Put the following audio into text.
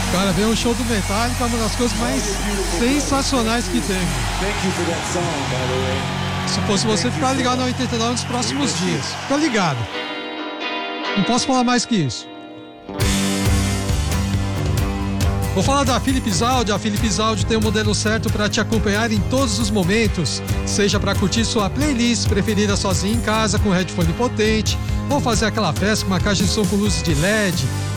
Cara, ver um show do Metallica é uma das coisas mais sensacionais que tem. Se fosse você, ficar ligado na 89 nos próximos dias. Fica ligado. Não posso falar mais que isso. Vou falar da Philips Audio. A Philips Audio tem o modelo certo para te acompanhar em todos os momentos, seja para curtir sua playlist preferida sozinho em casa com headphone potente, ou fazer aquela festa com uma caixa de som com luzes de LED,